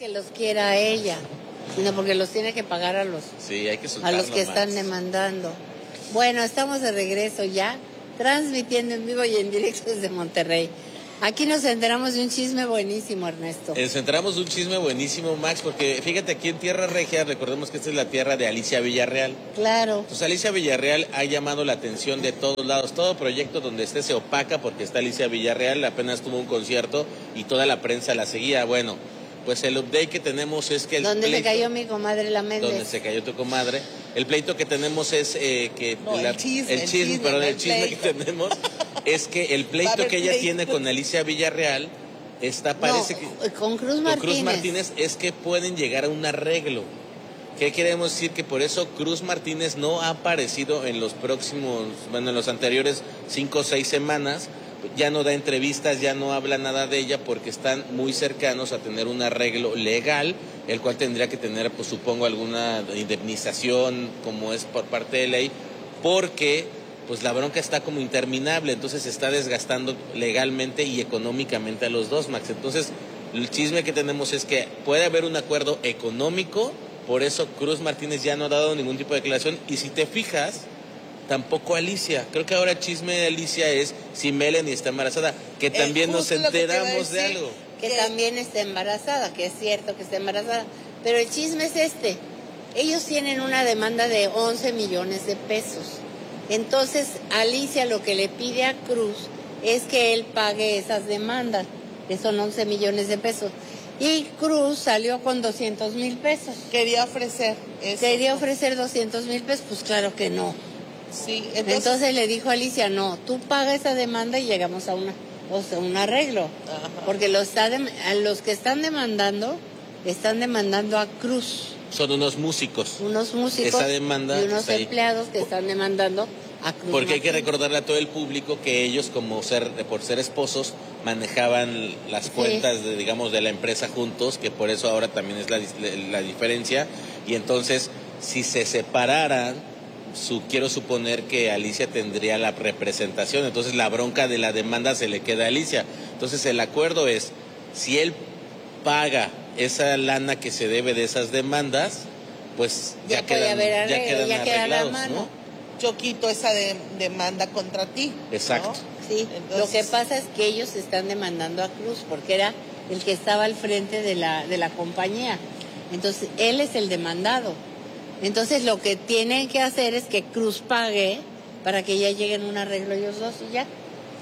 que los quiera a ella, sino porque los tiene que pagar a los, sí, hay que a los que están más. demandando. Bueno, estamos de regreso ya, transmitiendo en vivo y en directo desde Monterrey. Aquí nos enteramos de un chisme buenísimo, Ernesto. Nos enteramos de un chisme buenísimo, Max, porque fíjate, aquí en Tierra Regia, recordemos que esta es la tierra de Alicia Villarreal. Claro. Entonces Alicia Villarreal ha llamado la atención de todos lados. Todo proyecto donde esté se opaca porque está Alicia Villarreal, apenas tuvo un concierto y toda la prensa la seguía. Bueno, pues el update que tenemos es que ¿Dónde se cayó mi comadre la Méndez? Donde se cayó tu comadre. El pleito que tenemos es que... No, el chisme que tenemos es que el pleito que ella tiene con Alicia Villarreal parece que... Con Cruz Martínez. Con Cruz Martínez es que pueden llegar a un arreglo. ¿Qué queremos decir? Que por eso Cruz Martínez no ha aparecido en los en los anteriores 5 o 6 semanas. Ya no da entrevistas, ya no habla nada de ella porque están muy cercanos a tener un arreglo legal, el cual tendría que tener, pues supongo, alguna indemnización como es por parte de ley, porque pues la bronca está como interminable, entonces se está desgastando legalmente y económicamente a los dos, Max. Entonces el chisme que tenemos es que puede haber un acuerdo económico, por eso Cruz Martínez ya no ha dado ningún tipo de declaración, y si te fijas, tampoco Alicia. Creo que ahora el chisme de Alicia es si Melanie está embarazada, que también nos enteramos de algo. Que también está embarazada, que es cierto que está embarazada. Pero el chisme es este. Ellos tienen una demanda de 11 millones de pesos. Entonces, Alicia lo que le pide a Cruz es que él pague esas demandas, que son 11 millones de pesos. Y Cruz salió con 200,000 pesos. Quería ofrecer eso. Quería ofrecer 200,000 pesos, pues claro que no. Sí, entonces le dijo a Alicia, no, tú paga esa demanda y llegamos a un arreglo. Ajá. Porque los que están demandando a Cruz. Son unos músicos. Unos músicos esa demanda y unos empleados que están demandando a Cruz. Porque hay que recordarle a todo el público que ellos, por ser esposos, manejaban las cuentas de la empresa juntos, que por eso ahora también es la diferencia. Y entonces, si se separaran, quiero suponer que Alicia tendría la representación, entonces la bronca de la demanda se le queda a Alicia. Entonces el acuerdo es, si él paga esa lana que se debe de esas demandas, pues ya quedan arreglados, ¿no? Yo quito esa demanda contra ti. Exacto. ¿No? Sí, entonces, lo que pasa es que ellos están demandando a Cruz porque era el que estaba al frente de la compañía. Entonces él es el demandado. Entonces lo que tienen que hacer es que Cruz pague para que ya lleguen a un arreglo ellos dos y ya.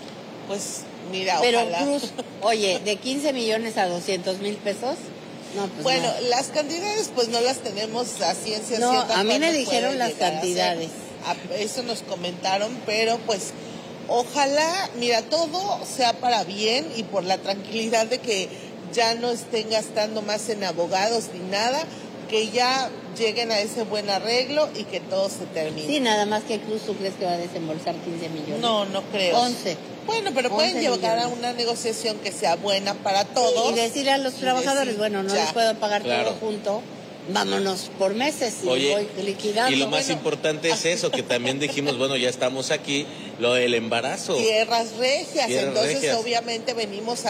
Pues mira, pero ojalá. Cruz, oye, de 15 millones a 200,000 pesos, no, pues bueno, no. Las cantidades pues no las tenemos a ciencia cierta. No, a mí me dijeron las cantidades. Eso nos comentaron, pero pues ojalá, mira, todo sea para bien y por la tranquilidad de que ya no estén gastando más en abogados ni nada, que ya lleguen a ese buen arreglo y que todo se termine. Sí, nada más que Cruz, ¿tú crees que va a desembolsar 15 millones? No, no creo. 11. Bueno, pero pueden llegar a una negociación que sea buena para todos. Y decirle a los trabajadores, bueno, no les puedo pagar todo junto, vámonos por meses y voy liquidando. Y lo más importante es eso, que también dijimos, bueno, ya estamos aquí, lo del embarazo. Tierras regias, entonces obviamente venimos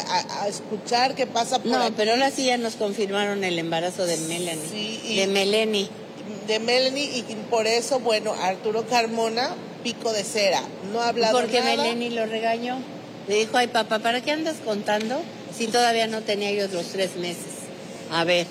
a escuchar qué pasa por aquí. Pero ahora sí ya nos confirmaron el embarazo de Melanie. Sí, de Melanie. De Melanie, y por eso, bueno, Arturo Carmona, pico de cera, no ha hablado nada. Porque Melanie lo regañó. Le dijo, ay papá, ¿para qué andas contando si todavía no tenía yo otros 3 meses? A ver.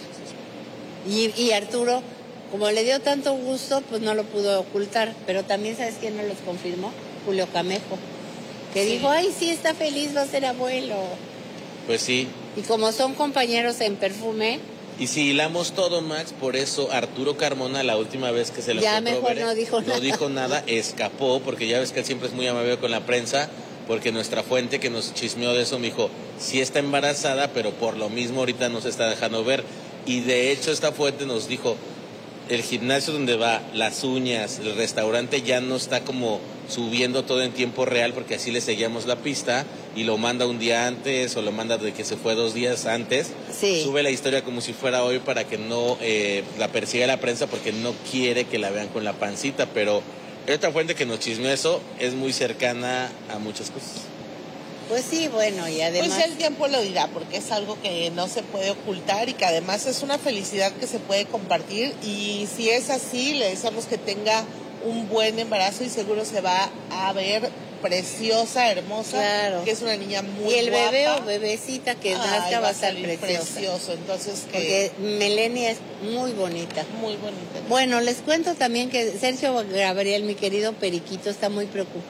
Y Arturo, como le dio tanto gusto, pues no lo pudo ocultar. Pero también, ¿sabes quién nos los confirmó? Julio Camejo. Que dijo, ay, sí, está feliz, va a ser abuelo. Pues sí. Y como son compañeros en perfume. Y si hilamos todo, Max, por eso Arturo Carmona, la última vez que se lo ya mejor no dijo nada, escapó, porque ya ves que él siempre es muy amable con la prensa, porque nuestra fuente que nos chismeó de eso me dijo, sí está embarazada, pero por lo mismo ahorita no se está dejando ver. Y de hecho esta fuente nos dijo, el gimnasio donde va, las uñas, el restaurante ya no está como subiendo todo en tiempo real, porque así le seguíamos la pista y lo manda un día antes o lo manda de que se fue 2 días antes. Sí. Sube la historia como si fuera hoy para que no la persiga la prensa, porque no quiere que la vean con la pancita, pero esta fuente que nos chismeó eso es muy cercana a muchas cosas. Pues sí, bueno, y además... Pues el tiempo lo dirá, porque es algo que no se puede ocultar y que además es una felicidad que se puede compartir. Y si es así, le deseamos que tenga un buen embarazo y seguro se va a ver preciosa, hermosa, claro, que es una niña muy guapa. Y el bebé o bebecita que nazca va a estar precioso. Entonces, porque Melenia es muy bonita. Muy bonita. Bueno, les cuento también que Sergio Gabriel, mi querido periquito, está muy preocupado.